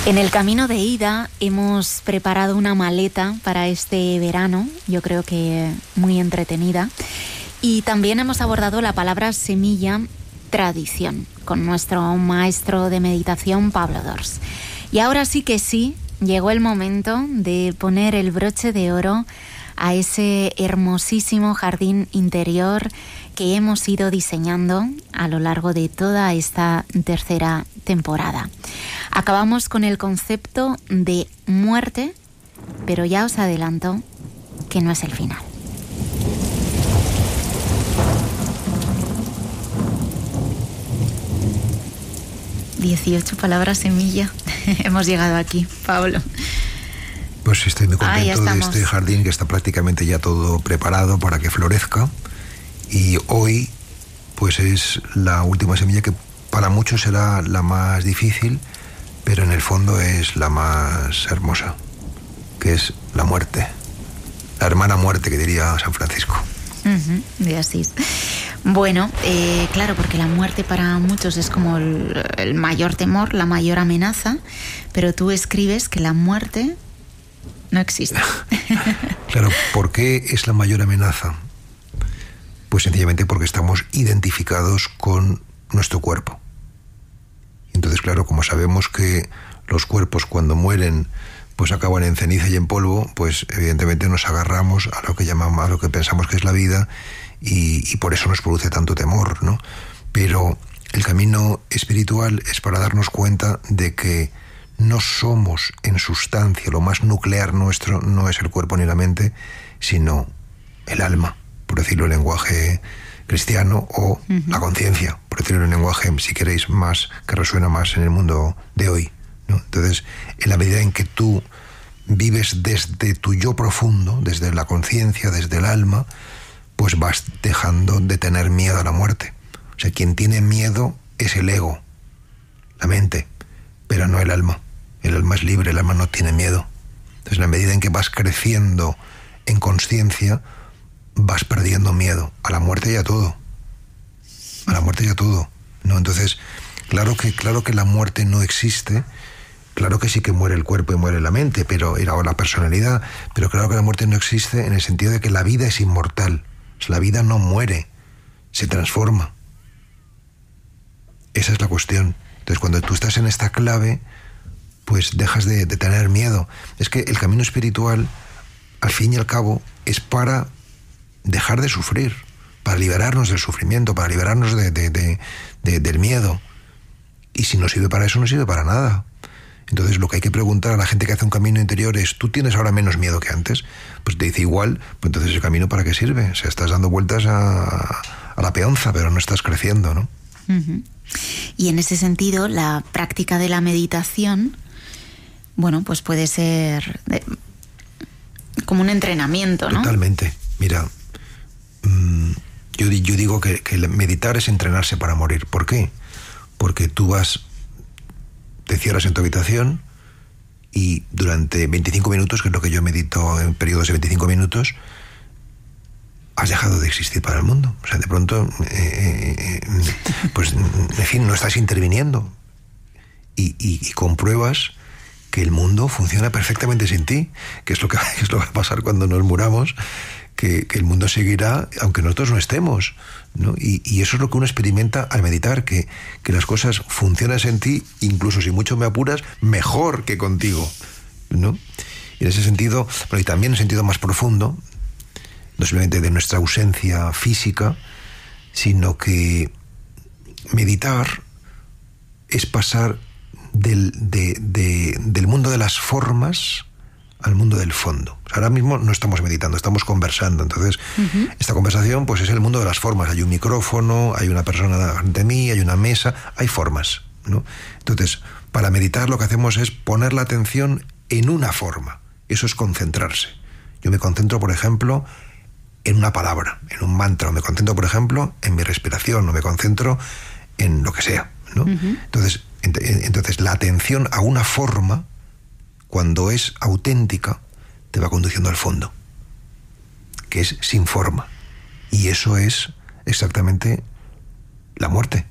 En el camino de ida hemos preparado una maleta para este verano, yo creo que muy entretenida, y también hemos abordado la palabra semilla, tradición, con nuestro maestro de meditación, Pablo Dors. Y ahora sí que sí, llegó el momento de poner el broche de oro a ese hermosísimo jardín interior que hemos ido diseñando a lo largo de toda esta tercera temporada. Acabamos con el concepto de muerte, pero ya os adelanto que no es el final. «18 palabras semilla». Hemos llegado aquí, Pablo. Pues estoy muy contento de este jardín que está prácticamente ya todo preparado para que florezca. Y hoy, pues es la última semilla que para muchos será la más difícil, pero en el fondo es la más hermosa, que es la muerte. La hermana muerte, que diría San Francisco. De Asís. Bueno, claro, porque la muerte para muchos es como el mayor temor, la mayor amenaza, pero tú escribes que la muerte no existe. Claro, ¿por qué es la mayor amenaza? Pues sencillamente porque estamos identificados con nuestro cuerpo. Entonces, claro, como sabemos que los cuerpos cuando mueren pues acaban en ceniza y en polvo, pues evidentemente nos agarramos a lo que llamamos, a lo que pensamos que es la vida, y por eso nos produce tanto temor, ¿no? Pero el camino espiritual es para darnos cuenta de que no somos en sustancia, lo más nuclear nuestro no es el cuerpo ni la mente, sino el alma, por decirlo en lenguaje cristiano, o la conciencia, por decirlo en lenguaje, si queréis, más que resuena más en el mundo de hoy, ¿no? Entonces, en la medida en que tú vives desde tu yo profundo, desde la conciencia, desde el alma, pues vas dejando de tener miedo a la muerte. O sea, quien tiene miedo es el ego, la mente, pero no el alma. El alma es libre, el alma no tiene miedo. Entonces, en la medida en que vas creciendo en consciencia, vas perdiendo miedo a la muerte y a todo. A la muerte y a todo, ¿no? Entonces, claro que la muerte no existe. Claro que sí que muere el cuerpo y muere la mente, pero o la personalidad, pero claro que la muerte no existe en el sentido de que la vida es inmortal. O sea, la vida no muere, se transforma. Esa es la cuestión. Entonces, cuando tú estás en esta clave, pues dejas de tener miedo. Es que el camino espiritual, al fin y al cabo, es para dejar de sufrir, para liberarnos del sufrimiento, para liberarnos del miedo. Y si no sirve para eso, no sirve para nada. Entonces, lo que hay que preguntar a la gente que hace un camino interior es: ¿tú tienes ahora menos miedo que antes? Pues te dice igual, pues entonces el camino ¿para qué sirve? O sea, estás dando vueltas a la peonza, pero no estás creciendo, ¿no? Y en ese sentido, la práctica de la meditación, bueno, pues puede ser como un entrenamiento, ¿no? Totalmente. Mira, yo digo que meditar es entrenarse para morir. ¿Por qué? Porque tú te cierras en tu habitación y durante 25 minutos, que es lo que yo medito en periodos de 25 minutos, has dejado de existir para el mundo. O sea, de pronto, pues, en fin, no estás interviniendo y compruebas que el mundo funciona perfectamente sin ti, que es lo que va a pasar cuando nos muramos, que el mundo seguirá aunque nosotros no estemos, ¿no? Y eso es lo que uno experimenta al meditar, que las cosas funcionan en ti, incluso si mucho me apuras, mejor que contigo, ¿no? Y en ese sentido, pero y también en un sentido más profundo, no simplemente de nuestra ausencia física, sino que meditar es pasar del mundo de las formas al mundo del fondo. O sea, ahora mismo no estamos meditando, estamos conversando. Entonces, esta conversación pues es el mundo de las formas. Hay un micrófono, hay una persona ante mí, hay una mesa, hay formas, ¿no? Entonces, para meditar lo que hacemos es poner la atención en una forma. Eso es concentrarse. Yo me concentro, por ejemplo, en una palabra, en un mantra, o me concentro, por ejemplo, en mi respiración, o me concentro en lo que sea, ¿no? Entonces, la atención a una forma, cuando es auténtica, te va conduciendo al fondo, que es sin forma. Y eso es exactamente la muerte.